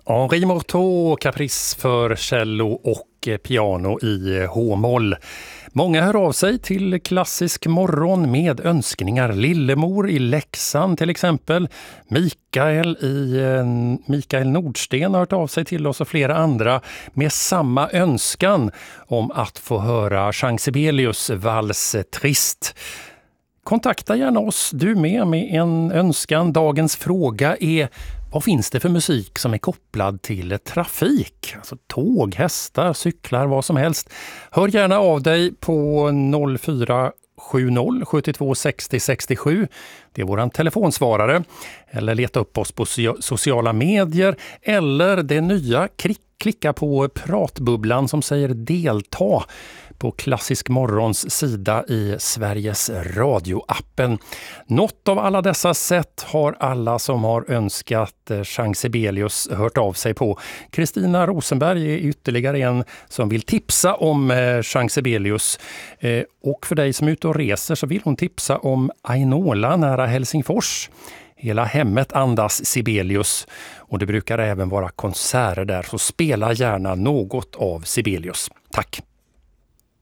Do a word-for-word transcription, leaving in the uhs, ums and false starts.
Henri Morteau, Caprice för cello och piano i H-moll. Många hör av sig till Klassisk morgon med önskningar. Lillemor i Leksand till exempel. Mikael i Mikael Nordsten har hört av sig till oss och flera andra med samma önskan om att få höra Jean Sibelius vals Trist. Kontakta gärna oss du med med en önskan. Dagens fråga är: vad finns det för musik som är kopplad till trafik? Alltså tåg, hästar, cyklar, vad som helst. Hör gärna av dig på noll fyra sju noll sju två sex zero sex sju. Det är våran telefonsvarare. Eller leta upp oss på sociala medier. Eller det nya, klicka på pratbubblan som säger delta på Klassisk morgons sida i Sveriges radioappen. Något av alla dessa sätt har alla som har önskat Jean Sibelius hört av sig på. Kristina Rosenberg är ytterligare en som vill tipsa om Jean Sibelius. Och för dig som är ute och reser så vill hon tipsa om Ainola nära Helsingfors. Hela hemmet andas Sibelius och det brukar även vara konserter där, så spela gärna något av Sibelius. Tack!